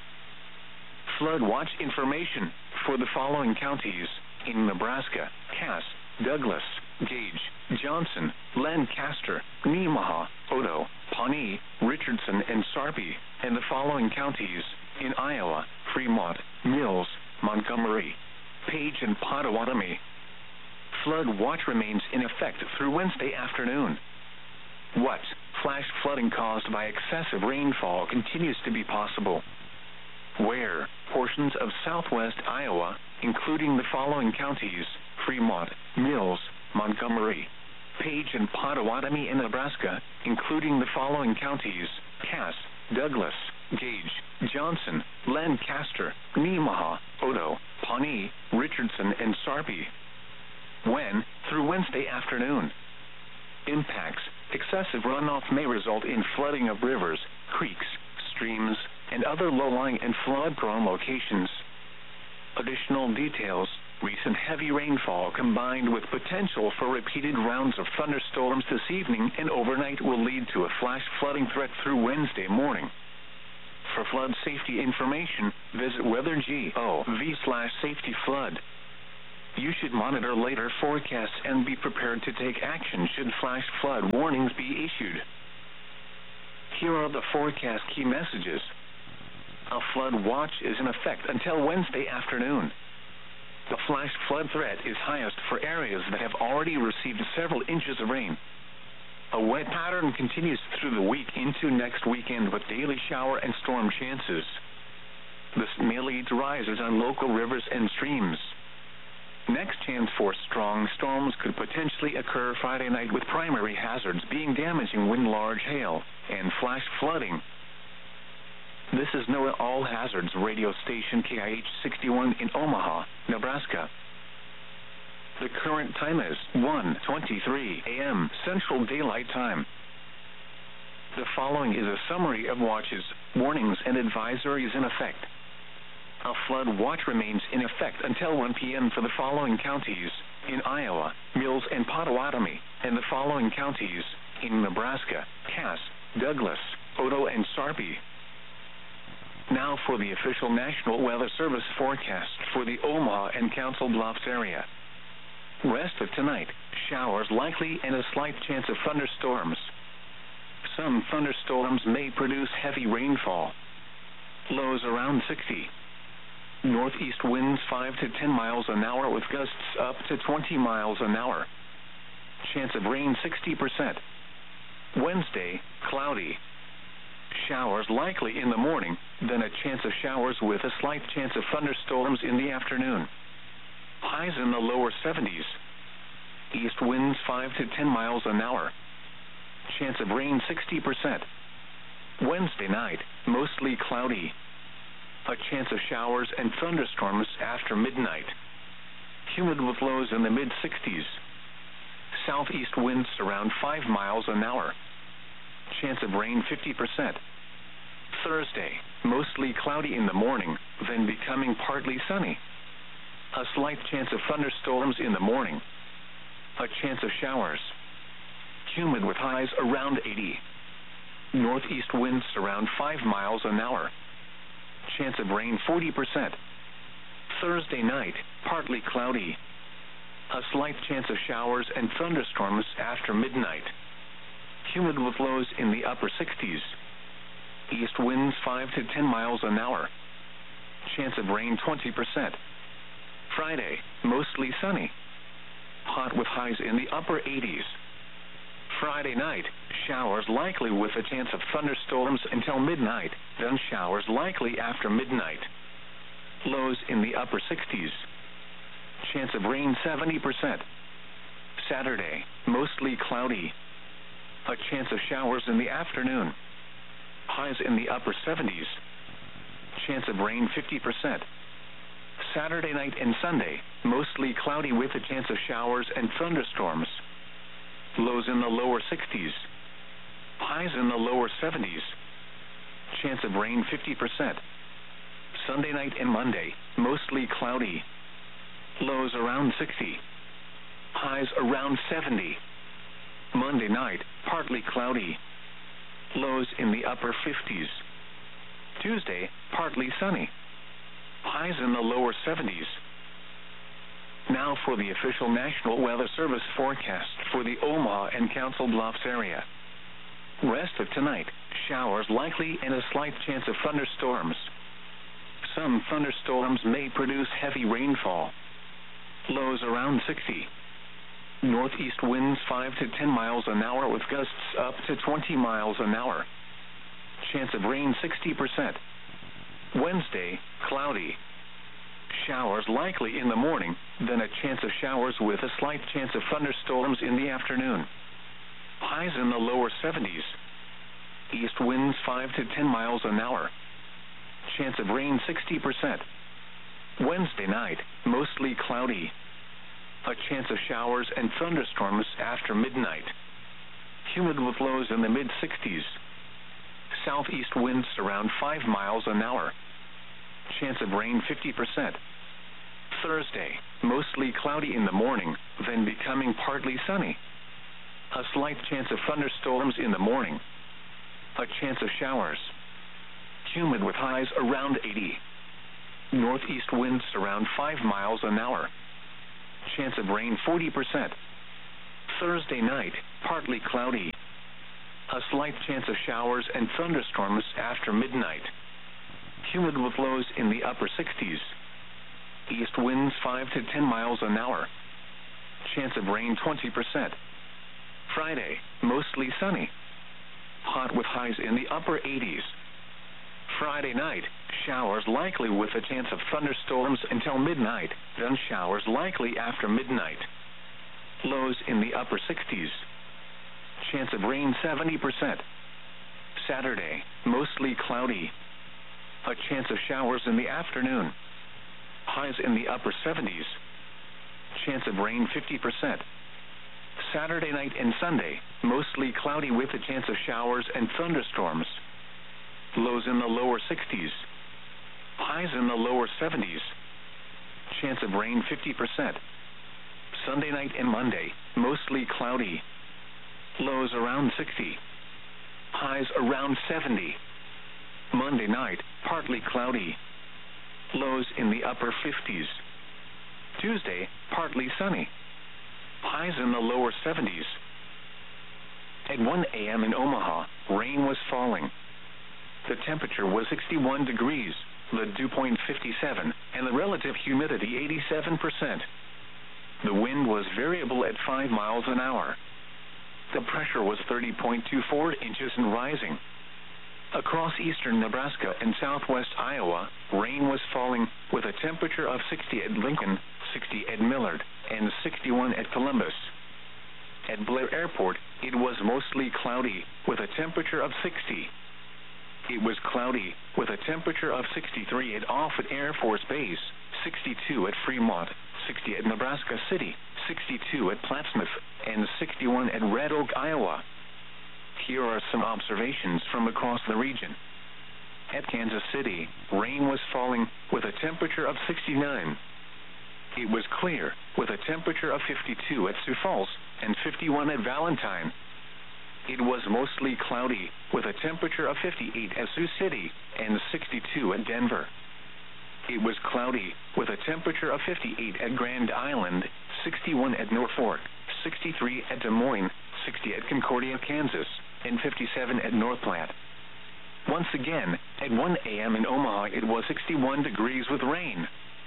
Flood watch information for the following counties in Nebraska: Cass, Douglas, Gage, Johnson, Lancaster, Nemaha, Odo, Pawnee, Richardson, and Sarpy, and the following counties in Iowa: Fremont, Mills, Montgomery, Page, and Pottawatomie. Flood watch remains in effect through Wednesday afternoon. What? Flash flooding caused by excessive rainfall continues to be possible. Where? Portions of southwest Iowa, including the following counties: Fremont, Mills, Montgomery, Page, and Pottawatomie in Nebraska, including the following counties: Cass, Douglas, Gage, Johnson, Lancaster, Nemaha, Odo, Pawnee, Richardson, and Sarpy. When? Through Wednesday afternoon. Impacts: excessive runoff may result in flooding of rivers, creeks, streams, and other low-lying and flood-prone locations. Additional details Recent heavy rainfall combined with potential for repeated rounds of thunderstorms this evening and overnight will lead to a flash flooding threat through Wednesday morning. For flood safety information, visit weather.gov slash safety flood. You should monitor later forecasts and be prepared to take action should flash flood warnings be issued. Here are the forecast key messages. A flood watch is in effect until Wednesday afternoon. The flash flood threat is highest for areas that have already received several inches of rain. A wet pattern continues through the week into next weekend with daily shower and storm chances. This may lead to rises on local rivers and streams. Next chance for strong storms could potentially occur Friday night with primary hazards being damaging wind, large hail, and flash flooding. This is NOAA All Hazards radio station K I H sixty-one in Omaha, Nebraska. The current time is one twenty-three a m Central Daylight Time. The following is a summary of watches, warnings, and advisories in effect. A flood watch remains in effect until one p m for the following counties in Iowa, Mills and Potawatomi, and the following counties in Nebraska, Cass, Douglas, Otoe, and Sarpy. Now for the official National Weather Service forecast for the Omaha and Council Bluffs area. Rest of tonight, showers likely and a slight chance of thunderstorms. Some thunderstorms may produce heavy rainfall. Lows around sixty. Northeast winds five to ten miles an hour with gusts up to twenty miles an hour. Chance of rain sixty percent. Wednesday, cloudy. Showers likely in the morning, then a chance of showers with a slight chance of thunderstorms in the afternoon. Highs in the lower seventies. East winds five to ten miles an hour. Chance of rain sixty percent. Wednesday night, mostly cloudy. A chance of showers and thunderstorms after midnight. Humid with lows in the mid sixties. Southeast winds around five miles an hour. Chance of rain fifty percent. Thursday, mostly cloudy in the morning, then becoming partly sunny. A slight chance of thunderstorms in the morning. A chance of showers. Humid with highs around eighty. Northeast winds around five miles an hour. Chance of rain forty percent. Thursday night, partly cloudy. A slight chance of showers and thunderstorms after midnight. Humid with lows in the upper sixties. East winds five to ten miles an hour. Chance of rain twenty percent. Friday, mostly sunny. Hot with highs in the upper eighties. Friday night, showers likely with a chance of thunderstorms until midnight, then showers likely after midnight. Lows in the upper sixties. Chance of rain seventy percent. Saturday, mostly cloudy. A chance of showers in the afternoon. Highs in the upper seventies. Chance of rain fifty percent. Saturday night and Sunday, mostly cloudy with a chance of showers and thunderstorms. Lows in the lower sixties. Highs in the lower seventies. Chance of rain fifty percent. Sunday night and Monday, mostly cloudy. Lows around sixty. Highs around seventy. Monday night, partly cloudy. Lows in the upper fifties. Tuesday, partly sunny. Highs in the lower seventies. Now for the official National Weather Service forecast for the Omaha and Council Bluffs area. Rest of tonight, showers likely and a slight chance of thunderstorms. Some thunderstorms may produce heavy rainfall. Lows around sixty. Northeast winds five to ten miles an hour with gusts up to twenty miles an hour. Chance of rain sixty percent. Wednesday, cloudy. Showers likely in the morning, then a chance of showers with a slight chance of thunderstorms in the afternoon. Highs in the lower seventies. East winds five to ten miles an hour. Chance of rain sixty percent. Wednesday night, mostly cloudy. A chance of showers and thunderstorms after midnight. Humid with lows in the mid sixties. Southeast winds around five miles an hour. Chance of rain fifty percent. Thursday, mostly cloudy in the morning, then becoming partly sunny. A slight chance of thunderstorms in the morning. A chance of showers. Humid with highs around eighty. Northeast winds around five miles an hour. Chance of rain forty percent. Thursday night, partly cloudy. A slight chance of showers and thunderstorms after midnight. Humid with lows in the upper sixties. East winds five to ten miles an hour. Chance of rain twenty percent. Friday, mostly sunny. Hot with highs in the upper eighties. Friday night, showers likely with a chance of thunderstorms until midnight, then showers likely after midnight. Lows in the upper sixties. Chance of rain seventy percent. Saturday, mostly cloudy. A chance of showers in the afternoon. Highs in the upper seventies. Chance of rain fifty percent. Saturday night and Sunday, mostly cloudy with a chance of showers and thunderstorms. Lows in the lower sixties. Highs in the lower seventies. Chance of rain fifty percent. Sunday night and Monday, mostly cloudy. Lows around sixty. Highs around seventy. Monday night, partly cloudy. Lows in the upper fifties. Tuesday, partly sunny. Highs in the lower seventies. At one a m in Omaha, rain was falling. The temperature was sixty-one degrees, the dew point fifty-seven, and the relative humidity eighty-seven percent. The wind was variable at five miles an hour. The pressure was thirty point two four inches and rising. Across eastern Nebraska and southwest Iowa, rain was falling with a temperature of sixty at Lincoln, sixty at Millard, and sixty-one at Columbus. At Blair Airport, it was mostly cloudy with a temperature of sixty. It was cloudy with a temperature of sixty-three at Offutt Air Force Base, sixty-two at Fremont, sixty at Nebraska City, sixty-two at Plattsmouth, and sixty-one at Red Oak, Iowa. Here are some observations from across the region. At Kansas City, rain was falling with a temperature of sixty-nine. It was clear with a temperature of fifty-two at Sioux Falls and fifty-one at Valentine. It was mostly cloudy with a temperature of fifty-eight at Sioux City and sixty-two at Denver. It was cloudy with a temperature of fifty-eight at Grand Island, sixty-one at Norfolk, sixty-three at Des Moines, sixty at Concordia, Kansas, and fifty-seven at North Platte. Once again, at one a m in Omaha, it was sixty-one degrees with rain.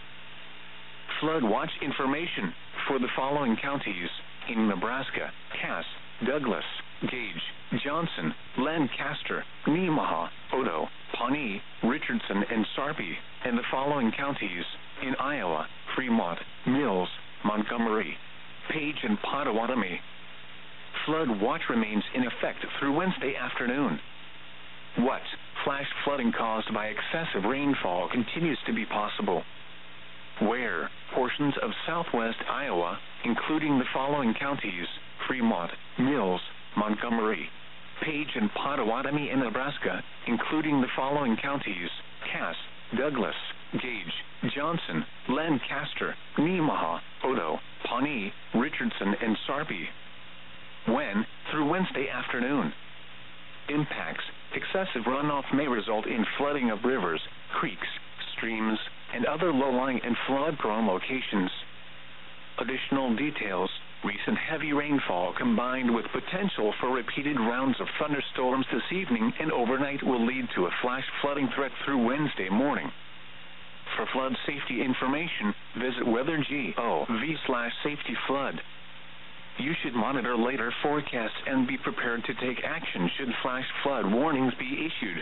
Flood watch information for the following counties in Nebraska: Cass, Douglas, Gage, Johnson, Lancaster, Nemaha, Odo, Pawnee, Richardson, and Sarpy, and the following counties in Iowa: Fremont, Mills, Montgomery, Page, and Pottawatomie. Flood watch remains in effect through Wednesday afternoon. What? Flash flooding caused by excessive rainfall continues to be possible. Where? Portions of southwest Iowa, including the following counties: Fremont, Mills, Montgomery, Page, and Pottawatomie in Nebraska, including the following counties: Cass, Douglas, Gage, Johnson, Lancaster, Nemaha, Odo, Pawnee, Richardson, and Sarpy. When? Through Wednesday afternoon. Impacts: excessive runoff may result in flooding of rivers, creeks, streams, and other low-lying and flood-prone locations. Additional details: recent heavy rainfall combined with potential for repeated rounds of thunderstorms this evening and overnight will lead to a flash flooding threat through Wednesday morning. For flood safety information, visit weather dot gov slash safety flood. You should monitor later forecasts and be prepared to take action should flash flood warnings be issued.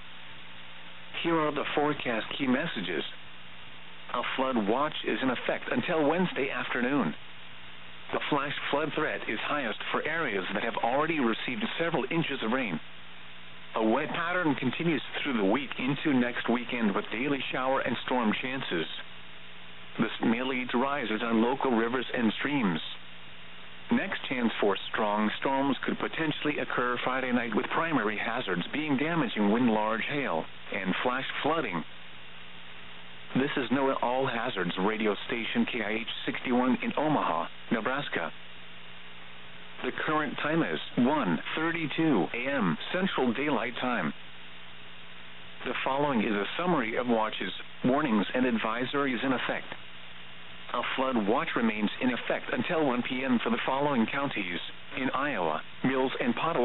Here are the forecast key messages. A flood watch is in effect until Wednesday afternoon. The flash flood threat is highest for areas that have already received several inches of rain. A wet pattern continues through the week into next weekend with daily shower and storm chances. This may lead to rises on local rivers and streams. Next chance for strong storms could potentially occur Friday night, with primary hazards being damaging wind, large hail, and flash flooding. This is NOAA All Hazards radio station K I H sixty-one in Omaha, Nebraska. The current time is one thirty-two a m Central Daylight Time. The following is a summary of watches, warnings, and advisories in effect. A flood watch remains in effect until one p m for the following counties: in Iowa, Mills and Potawatomi.